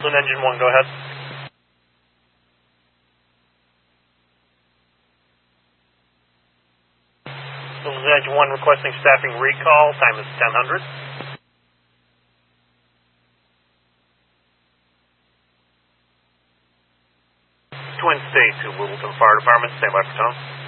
Twin Engine 1, go ahead. Twin Engine 1 requesting staffing recall. Time is 1000. Twin State to Littleton Fire Department. Stand by for tone.